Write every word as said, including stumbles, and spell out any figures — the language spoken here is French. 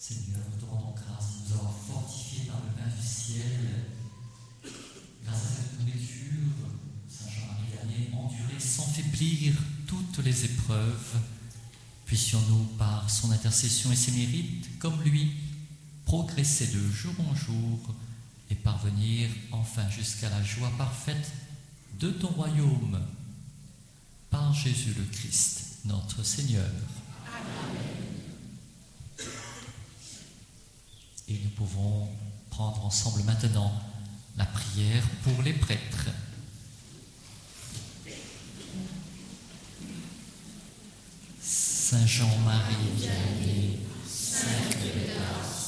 Seigneur, nous te rendons grâce de nous avoir fortifiés par le pain du ciel. Grâce à cette nourriture, Saint Jean-Marie Vianney endurer sans faiblir toutes les épreuves. Puissions-nous, par son intercession et ses mérites, comme lui, progresser de jour en jour et parvenir enfin jusqu'à la joie parfaite de ton royaume. Par Jésus le Christ, notre Seigneur. Amen. Et nous pouvons prendre ensemble maintenant la prière pour les prêtres. Saint Jean-Marie Vianney, Saint Clédas,